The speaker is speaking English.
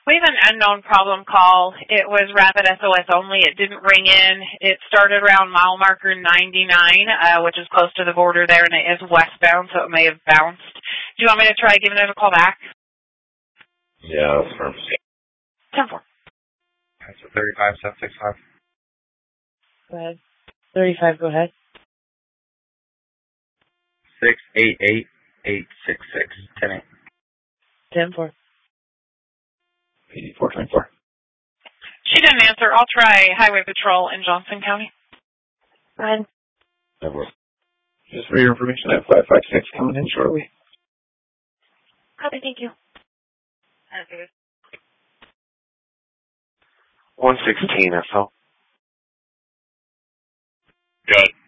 We have an unknown problem call. It was Rapid SOS only. It didn't ring in. It started around mile marker 99, which is close to the border there, and it is westbound, so it may have bounced. Do you want me to try giving it a call back? Yeah, that's perfect. 10-4. That's a 35765. Go ahead. 35, go ahead. 688-866. 10-4. 8424. She didn't answer. I'll try Highway Patrol in Johnson County. Go ahead. Just for your information, I have 556 coming in shortly. Copy, thank you. 116 SL. Good.